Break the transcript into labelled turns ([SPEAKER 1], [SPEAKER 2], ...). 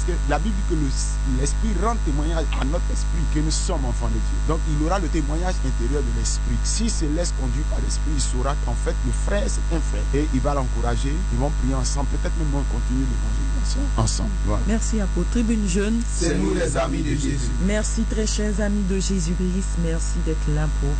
[SPEAKER 1] que la Bible dit que l'Esprit rend témoignage à notre esprit que nous sommes enfants de Dieu. Donc il aura le témoignage intérieur de l'Esprit. S'il se laisse conduire par l'Esprit, il saura qu'en fait le frère c'est un frère. Et il va l'encourager, ils vont prier ensemble, peut-être même vont continuer l'évangélisation ensemble. Voilà.
[SPEAKER 2] Merci apôtre. Tribune Jeune,
[SPEAKER 3] c'est nous les amis de Jésus.
[SPEAKER 2] Merci très chers amis de Jésus-Christ, merci d'être là pour